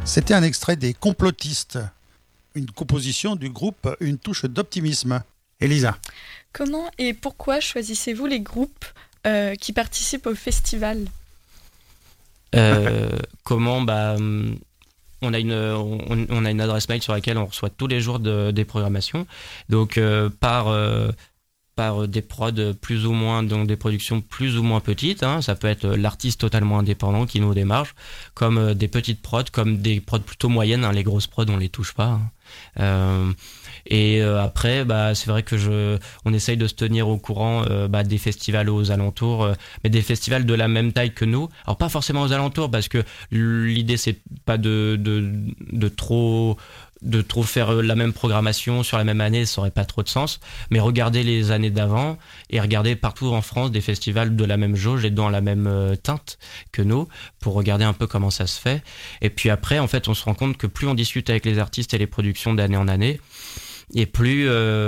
C'était un extrait des Complotistes, une composition du groupe Une touche d'optimisme. Elisa. Comment et pourquoi choisissez-vous les groupes qui participent au festival ? Comment on a une adresse mail sur laquelle on reçoit tous les jours des programmations. Donc par des prods plus ou moins, donc des productions plus ou moins petites, hein. Ça peut être l'artiste totalement indépendant qui nous démarche, comme des petites prods, comme des prods plutôt moyennes, hein. Les grosses prods on les touche pas, hein. Après, c'est vrai que on essaye de se tenir au courant des festivals aux alentours, mais des festivals de la même taille que nous. Alors pas forcément aux alentours, parce que l'idée c'est pas de trop faire la même programmation sur la même année, ça aurait pas trop de sens. Mais regarder les années d'avant et regarder partout en France des festivals de la même jauge et dans la même teinte que nous, pour regarder un peu comment ça se fait. Et puis après, en fait, on se rend compte que plus on discute avec les artistes et les productions d'année en année, et plus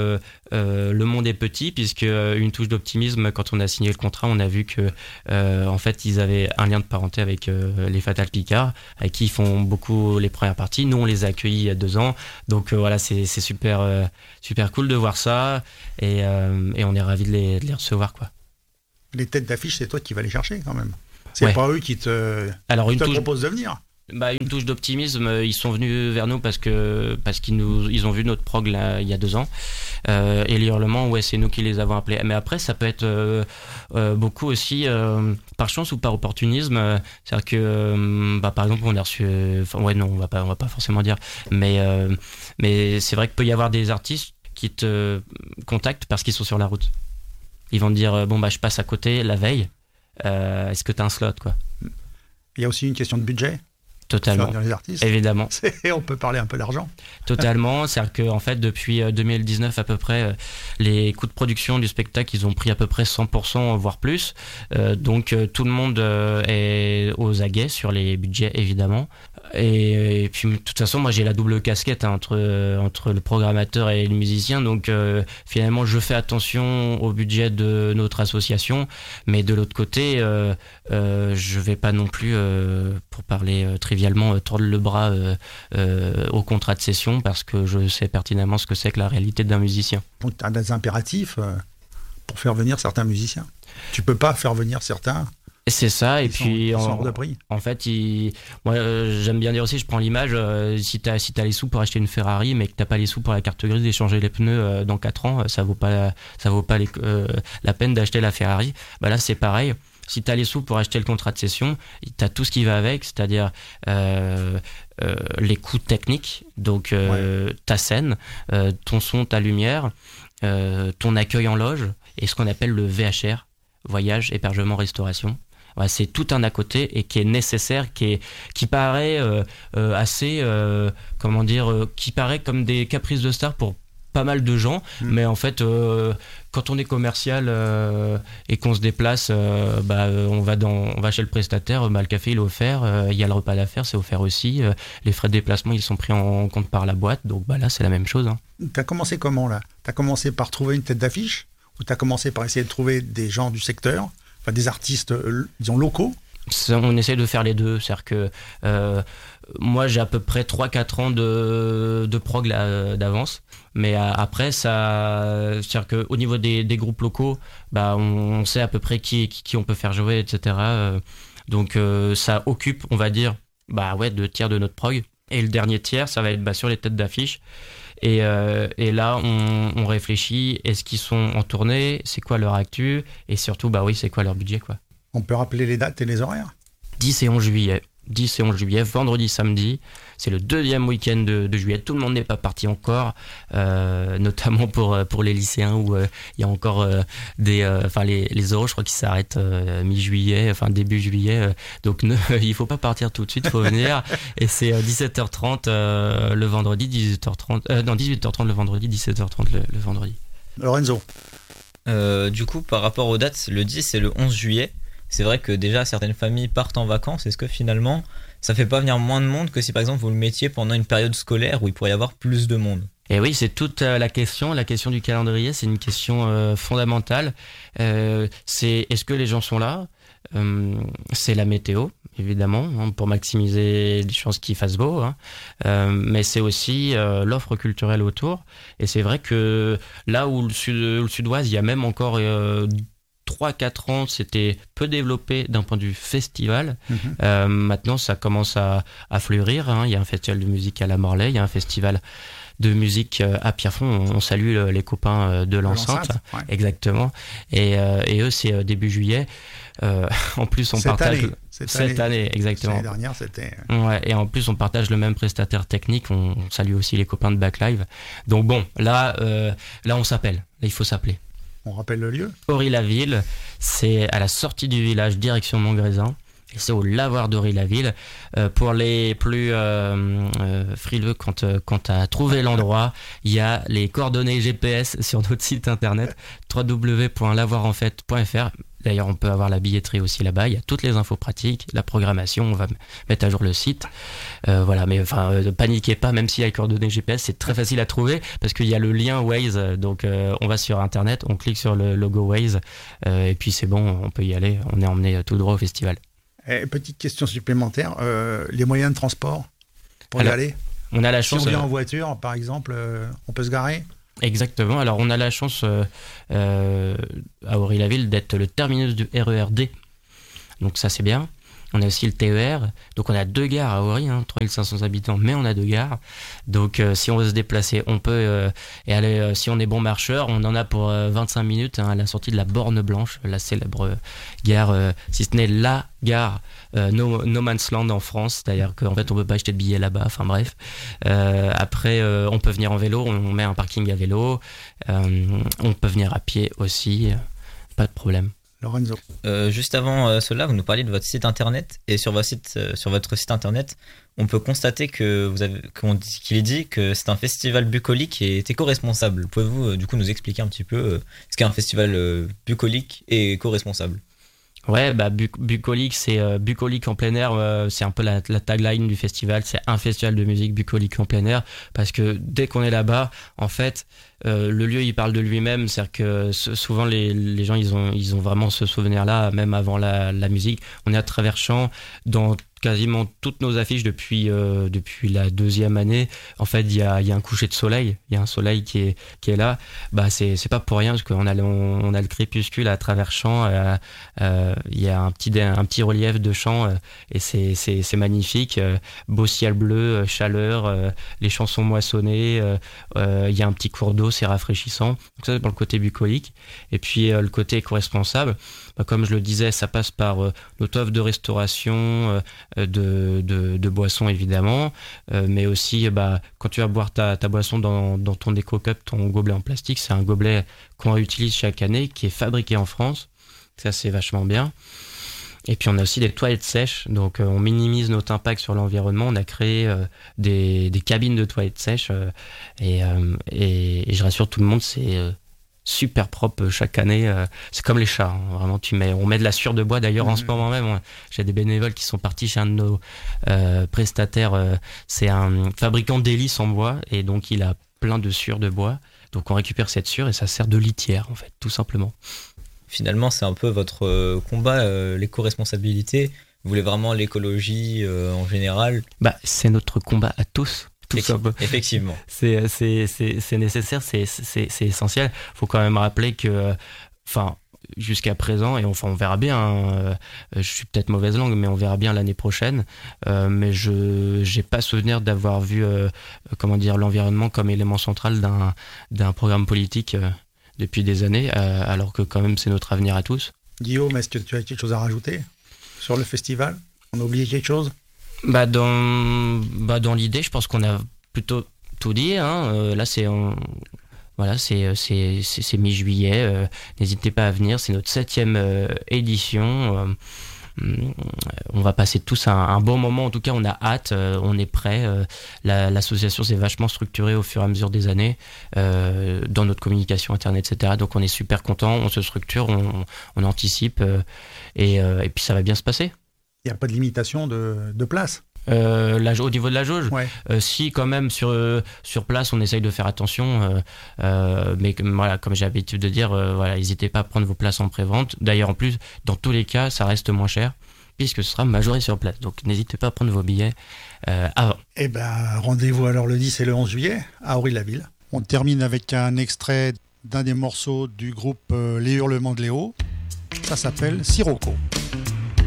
le monde est petit, puisque Une touche d'optimisme, quand on a signé le contrat, on a vu que en fait ils avaient un lien de parenté avec les Fatal Picard, avec qui ils font beaucoup les premières parties. Nous on les a accueillis il y a 2 ans, donc voilà, c'est super cool de voir ça, et on est ravis de les recevoir, quoi. Les têtes d'affiche, c'est toi qui vas les chercher quand même. C'est pas eux qui te proposent de venir. Une touche d'optimisme, ils sont venus vers nous parce qu'ils ont vu notre prog là, il y a 2 ans, et les hurlements, c'est nous qui les avons appelés. Mais après, ça peut être beaucoup aussi par chance ou par opportunisme. C'est-à-dire que par exemple, on a reçu, on va pas forcément dire, mais c'est vrai qu'il peut y avoir des artistes qui te contactent parce qu'ils sont sur la route. Ils vont te dire je passe à côté la veille, est-ce que t'as un slot, quoi. Il y a aussi une question de budget. Totalement, les artistes. Évidemment. On peut parler un peu d'argent. Totalement, c'est-à-dire qu'en fait, depuis 2019 à peu près, les coûts de production du spectacle, ils ont pris à peu près 100%, voire plus. Donc tout le monde est aux aguets sur les budgets, évidemment. Et puis de toute façon, moi j'ai la double casquette, hein, entre le programmateur et le musicien. Donc finalement, je fais attention au budget de notre association, mais de l'autre côté, je vais pas non plus, pour parler trivialement, tordre le bras au contrat de session, parce que je sais pertinemment ce que c'est que la réalité d'un musicien. Donc tu as des impératifs pour faire venir certains musiciens. Tu peux pas faire venir certains. C'est ça, et puis ils sont hors de prix. En fait, moi j'aime bien dire aussi, je prends l'image, si t'as les sous pour acheter une Ferrari, mais que t'as pas les sous pour la carte grise d'échanger les pneus dans 4 ans, ça vaut pas la peine d'acheter la Ferrari. Là c'est pareil. Si tu as les sous pour acheter le contrat de session, tu as tout ce qui va avec, c'est-à-dire les coûts techniques, donc ta scène, ton son, ta lumière, ton accueil en loge, et ce qu'on appelle le VHR, voyage, hébergement, restauration. C'est tout un à côté et qui est nécessaire, qui paraît assez, qui paraît comme des caprices de star pour pas mal de gens, mais en fait quand on est commercial et qu'on se déplace, on va chez le prestataire, le café il est offert, il y a le repas d'affaires, c'est offert aussi, les frais de déplacement ils sont pris en compte par la boîte, donc là c'est la même chose, hein. T'as commencé comment là ? T'as commencé par trouver une tête d'affiche, ou t'as commencé par essayer de trouver des gens du secteur, des artistes disons locaux ? On essaie de faire les deux, c'est-à-dire que moi j'ai à peu près 3-4 ans de prog d'avance, mais après c'est-à-dire qu'au niveau des groupes locaux, on sait à peu près qui on peut faire jouer, etc. Donc ça occupe, on va dire, 2 tiers de notre prog, et le dernier tiers ça va être sur les têtes d'affiche. Et là, on réfléchit, est-ce qu'ils sont en tournée, c'est quoi leur actu, et surtout, c'est quoi leur budget, quoi. On peut rappeler les dates et les horaires ? 10 et 11 juillet, vendredi, samedi. C'est le 2e week-end de juillet. Tout le monde n'est pas parti encore, notamment pour les lycéens où il y a encore les oraux, je crois qu'ils s'arrêtent mi-juillet, début juillet. Donc il faut pas partir tout de suite, il faut venir. Et c'est 17h30 le vendredi, 18h30 le vendredi, 17h30 le vendredi. Lorenzo. Du coup, par rapport aux dates, le 10 et le 11 juillet, c'est vrai que déjà certaines familles partent en vacances. Est-ce que finalement ça fait pas venir moins de monde que si par exemple vous le mettiez pendant une période scolaire où il pourrait y avoir plus de monde ? Et oui, c'est toute la question du calendrier, c'est une question fondamentale. C'est est-ce que les gens sont là ? c'est la météo, évidemment, hein, pour maximiser les chances qu'il fasse beau, hein. Mais c'est aussi l'offre culturelle autour. Et c'est vrai que là où le Sud-Ouest, il y a même encore 3-4 ans, c'était peu développé d'un point de vue festival. Maintenant, ça commence à fleurir, hein. Il y a un festival de musique à la Morlaix, il y a un festival de musique à Pierrefonds. On salue les copains de l'enceinte. Ouais. Exactement. Et eux, c'est début juillet. En plus, on partage... Cette année, exactement. L'année dernière, c'était... Ouais, et en plus, on partage le même prestataire technique. On salue aussi les copains de Backlive. Donc bon, là, on s'appelle. Là, il faut s'appeler. On rappelle le lieu. Ory-la-Ville, c'est à la sortie du village, direction Montgrésin. Et c'est au lavoir d'Ory-la-Ville. Pour les plus frileux, quand tu as trouvé l'endroit, il y a les coordonnées GPS sur notre site internet www.lavoirenfête.fr. D'ailleurs, on peut avoir la billetterie aussi là-bas. Il y a toutes les infos pratiques, la programmation. On va mettre à jour le site. Voilà, mais enfin, ne paniquez pas, même s'il y a les coordonnées GPS, c'est très facile à trouver parce qu'il y a le lien Waze. Donc, on va sur Internet, on clique sur le logo Waze et puis c'est bon, on peut y aller. On est emmené tout droit au festival. Et petite question supplémentaire, les moyens de transport pour y aller? On a la chance. Si on vient en voiture, par exemple, on peut se garer? Exactement. Alors, on a la chance à Ory-la-Ville d'être le terminus du RERD. Donc, ça, c'est bien. On a aussi le TER. Donc, on a 2 gares à Ory, 3500 habitants, mais on a 2 gares. Donc, si on veut se déplacer, on peut. Et aller, si on est bon marcheur, on en a pour 25 minutes à la sortie de la Borne Blanche, la célèbre gare, si ce n'est la gare no Man's Land en France. C'est-à-dire qu'en fait, on ne peut pas acheter de billets là-bas. Enfin, bref. Après, on peut venir en vélo. On met un parking à vélo. On peut venir à pied aussi. Pas de problème. Lorenzo. Juste avant cela, vous nous parliez de votre site internet et sur votre site internet, on peut constater qu'il est dit que c'est un festival bucolique et éco-responsable. Pouvez-vous du coup nous expliquer un petit peu ce qu'est un festival bucolique et éco-responsable? Ouais, bucolique, c'est bucolique en plein air. C'est un peu la tagline du festival. C'est un festival de musique bucolique en plein air parce que dès qu'on est là-bas, en fait, le lieu il parle de lui-même. C'est-à-dire que souvent les gens ils ont vraiment ce souvenir-là, même avant la musique. On est à travers champs dans quasiment toutes nos affiches depuis la 2e année. En fait, il y a un coucher de soleil, il y a un soleil qui est là. C'est pas pour rien parce qu'on a le crépuscule à travers champs. Il y a un petit relief de champs et c'est magnifique. Beau ciel bleu, chaleur, les champs sont moissonnés. Il y a un petit cours d'eau, c'est rafraîchissant. Donc ça, c'est pour le côté bucolique. Et puis le côté éco-responsable, comme je le disais, ça passe par notre offre de restauration, de boissons évidemment, mais aussi quand tu vas boire ta boisson dans ton éco-cup, ton gobelet en plastique, c'est un gobelet qu'on réutilise chaque année, qui est fabriqué en France. Ça, c'est vachement bien. Et puis on a aussi des toilettes sèches, donc on minimise notre impact sur l'environnement. On a créé des cabines de toilettes sèches et je rassure tout le monde, c'est super propre chaque année. C'est comme les chats, hein. Vraiment, on met de la sueur de bois. D'ailleurs, en ce moment même, j'ai des bénévoles qui sont partis chez un de nos prestataires. C'est un fabricant d'hélices en bois et donc il a plein de sueur de bois. Donc on récupère cette sueur et ça sert de litière, en fait, tout simplement. Finalement, c'est un peu votre combat, l'éco-responsabilité. Vous voulez vraiment l'écologie en général? C'est notre combat à tous. Effectivement. C'est nécessaire, c'est essentiel. Il faut quand même rappeler que, jusqu'à présent, et on verra bien, je suis peut-être mauvaise langue, mais on verra bien l'année prochaine, mais je n'ai pas souvenir d'avoir vu l'environnement comme élément central d'un programme politique depuis des années, alors que quand même c'est notre avenir à tous. Guillaume, est-ce que tu as quelque chose à rajouter sur le festival? On a oublié quelque chose? Dans l'idée, je pense qu'on a plutôt tout dit, hein. Là, c'est mi-juillet. N'hésitez pas à venir. C'est notre 7e édition. On va passer tous un bon moment. En tout cas, on a hâte. On est prêt. L'association s'est vachement structurée au fur et à mesure des années dans notre communication internet, etc. Donc, on est super content. On se structure, on anticipe et puis ça va bien se passer. Il n'y a pas de limitation de place? Au niveau de la jauge, Ouais. si quand même sur place on essaye de faire attention, mais voilà, comme j'ai l'habitude de dire, voilà, n'hésitez pas à prendre vos places en pré-vente. D'ailleurs, en plus, dans tous les cas, ça reste moins cher puisque ce sera majoré sur place. Donc n'hésitez pas à prendre vos billets avant. Eh ben, rendez-vous alors le 10 et le 11 juillet à Aury-la-Ville. On termine avec un extrait d'un des morceaux du groupe Les Hurlements de Léo. Ça s'appelle Sirocco.